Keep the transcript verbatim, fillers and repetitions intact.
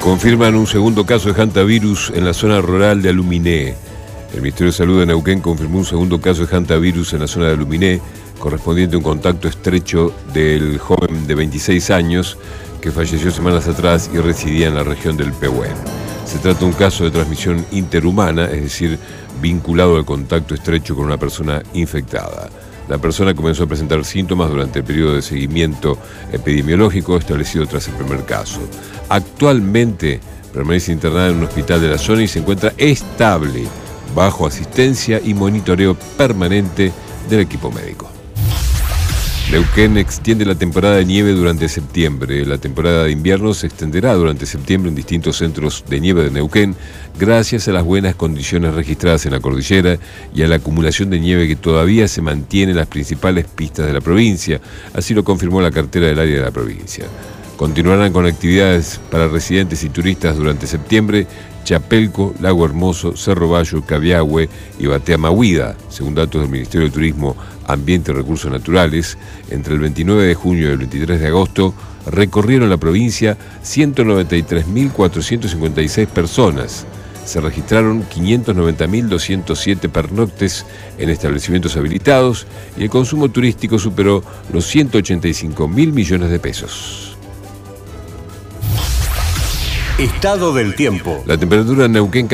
Confirman un segundo caso de hantavirus en la zona rural de Aluminé. El Ministerio de Salud de Neuquén confirmó un segundo caso de hantavirus en la zona de Aluminé, correspondiente a un contacto estrecho del joven de veintiséis años que falleció semanas atrás y residía en la región del Pehuen. Se trata de un caso de transmisión interhumana, es decir, vinculado al contacto estrecho con una persona infectada. La persona comenzó a presentar síntomas durante el periodo de seguimiento epidemiológico establecido tras el primer caso. Actualmente permanece internada en un hospital de la zona y se encuentra estable, bajo asistencia y monitoreo permanente del equipo médico. Neuquén extiende la temporada de nieve durante septiembre. La temporada de invierno se extenderá durante septiembre en distintos centros de nieve de Neuquén, gracias a las buenas condiciones registradas en la cordillera y a la acumulación de nieve que todavía se mantiene en las principales pistas de la provincia. Así lo confirmó la cartera del área de la provincia. Continuarán con actividades para residentes y turistas durante septiembre Chapelco, Lago Hermoso, Cerro Bayo, Cabiahue y Batea Mahuida, según datos del Ministerio de Turismo, Ambiente y Recursos Naturales. Entre el veintinueve de junio y el veintitrés de agosto recorrieron la provincia ciento noventa y tres mil cuatrocientas cincuenta y seis personas. Se registraron quinientos noventa mil doscientos siete pernoctes en establecimientos habilitados y el consumo turístico superó los ciento ochenta y cinco mil millones de pesos. Estado del tiempo. La temperatura en Neuquén